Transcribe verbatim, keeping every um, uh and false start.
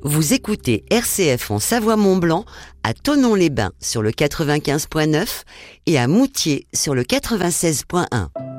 Vous écoutez R C F en Savoie-Mont-Blanc, à Thonon-les-Bains sur le quatre-vingt-quinze point neuf et à Moutier sur le quatre-vingt-seize point un.